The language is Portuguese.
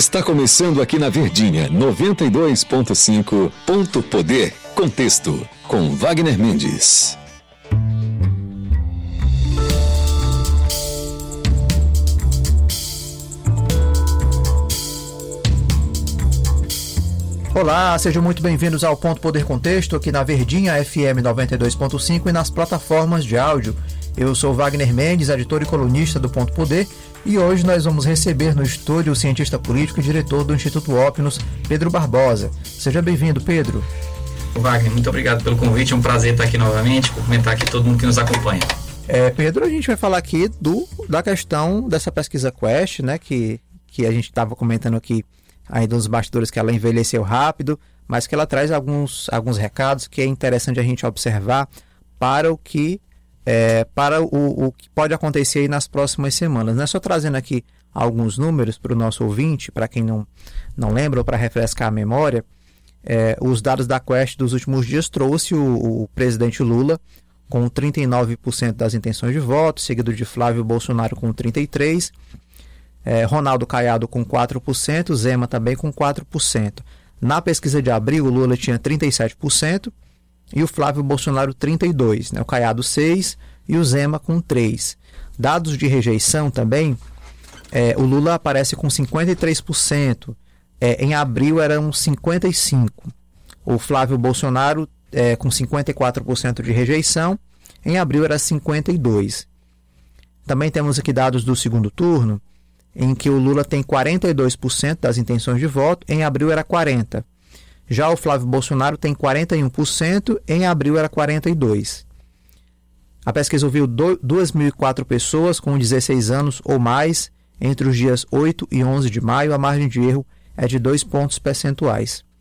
Está começando aqui na Verdinha 92.5 Ponto Poder Contexto com Wagner Mendes. Olá, sejam muito bem-vindos ao Ponto Poder Contexto aqui na Verdinha FM 92.5 e nas plataformas de áudio. Eu sou Wagner Mendes, editor e colunista do Ponto Poder, e hoje nós vamos receber no estúdio o cientista político e diretor do Instituto Opinus, Pedro Barbosa. Seja bem-vindo, Pedro. Wagner, muito obrigado pelo convite, é um prazer estar aqui novamente, cumprimentar aqui todo mundo que nos acompanha. Pedro, a gente vai falar aqui da questão dessa pesquisa Quest, né, que a gente estava comentando aqui ainda nos bastidores, que ela envelheceu rápido, mas que ela traz alguns recados que é interessante a gente observar para o que pode acontecer aí nas próximas semanas, né? Só trazendo aqui alguns números para o nosso ouvinte, para quem não lembra ou para refrescar a memória, os dados da Quest dos últimos dias trouxe o presidente Lula com 39% das intenções de voto, seguido de Flávio Bolsonaro com 33%, Ronaldo Caiado com 4%, Zema também com 4%. Na pesquisa de abril, o Lula tinha 37% e o Flávio Bolsonaro 32%, né? O Caiado 6% e o Zema com 3%. Dados de rejeição também, o Lula aparece com 53%, em abril eram 55%. O Flávio Bolsonaro com 54% de rejeição, em abril era 52%. Também temos aqui dados do segundo turno, em que o Lula tem 42% das intenções de voto, em abril era 40%. Já o Flávio Bolsonaro tem 41%, em abril era 42%. A pesquisa ouviu 2.004 pessoas com 16 anos ou mais entre os dias 8 e 11 de maio. A margem de erro é de 2 pontos percentuais.